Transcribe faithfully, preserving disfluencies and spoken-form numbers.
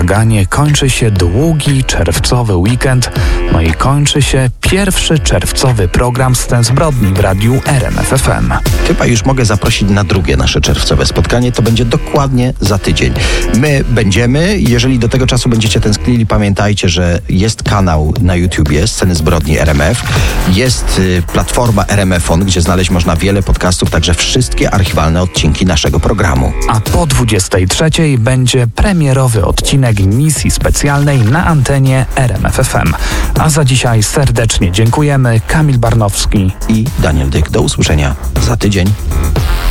bałaganie kończy się długi czerwcowy weekend, no i kończy się pierwszy czerwcowy program Scen Zbrodni w radiu R M F F M. Chyba już mogę zaprosić na drugie nasze czerwcowe spotkanie. To będzie dokładnie za tydzień. My będziemy, jeżeli do tego czasu będziecie tęsknili, pamiętajcie, że jest kanał na YouTubie Sceny Zbrodni R M F. Jest y, platforma R M F on, gdzie znaleźć można wiele podcastów, także wszystkie archiwalne odcinki naszego programu. A po dwudziestej trzeciej będzie premierowy odcinek misji specjalnej na antenie R M F F M. A za dzisiaj serdecznie dziękujemy. Kamil Barnowski i Daniel Dyk. Do usłyszenia za tydzień.